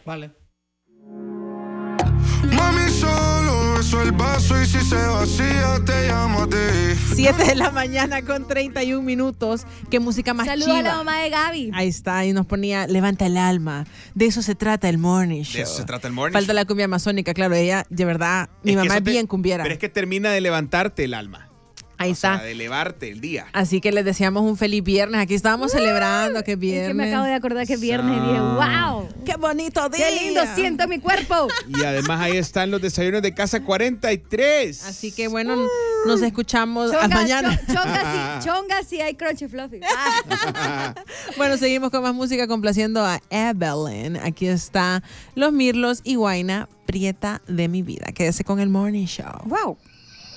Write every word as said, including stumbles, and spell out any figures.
Vale. Mami, solo beso el vaso y si se vacía te llamo a ti. siete de la mañana con treinta y un minutos. Qué música más Saludos chiva. a la mamá de Gaby. Ahí está, y nos ponía Levanta el alma. De eso se trata el morning show. De eso se trata el morning Falta show. la cumbia amazónica, claro, ella, de verdad, mi Es que mamá eso es te- bien cumbiera. Pero es que termina de levantarte el alma. Ahí O está. sea, de elevarte el día. Así que les deseamos un feliz viernes. Aquí estábamos celebrando que es Es viernes. que me acabo de acordar que es viernes y dije, wow. ¡Qué bonito día! ¡Qué lindo siento mi cuerpo! Y además ahí están los desayunos de casa cuarenta y tres. Así que bueno, nos escuchamos a Chonga, mañana. cho- chonga, sí, chonga sí hay crunchy fluffy. Ah. Bueno, seguimos con más música complaciendo a Evelyn. Aquí está Los Mirlos y Guaina, Prieta de mi vida. Quédese con el Morning Show. Wow.